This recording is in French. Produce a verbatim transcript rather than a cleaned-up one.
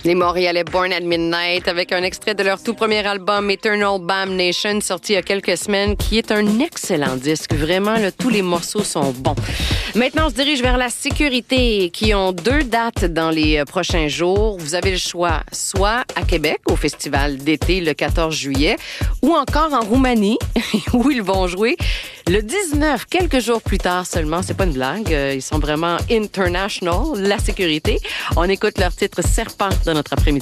Les Montréalais Born at Midnight avec un extrait de leur tout premier album Eternal Bam Nation sorti il y a quelques semaines qui est un excellent disque. Vraiment, là, tous les morceaux sont bons. Maintenant, on se dirige vers la sécurité qui ont deux dates dans les prochains jours. Vous avez le choix soit à Québec au festival d'été le quatorze juillet ou encore en Roumanie où ils vont jouer le dix-neuf, quelques jours plus tard seulement. C'est pas une blague. Ils sont vraiment international, la sécurité. On écoute leur titre Serpent dans notre après-midi.